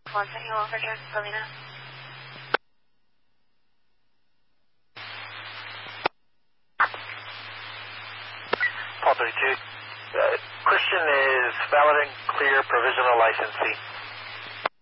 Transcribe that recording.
Continue over here, Selena. Paul 32. Question is valid and clear provisional licensee.